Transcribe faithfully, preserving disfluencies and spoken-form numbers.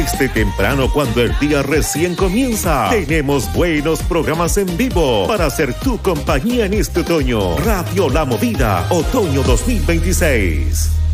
Desde temprano cuando el día recién comienza, tenemos buenos programas en vivo para hacer tu compañía en este otoño. Radio La Movida, otoño dos mil veintiséis.